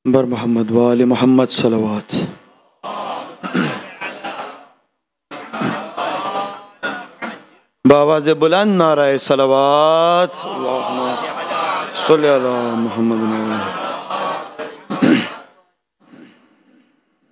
बर मोहम्मद वाले मोहम्मद सलवात। बावाज़ बुलंद नाराए सलवात। अल्लाहुम्मा सल्ली अला मोहम्मद।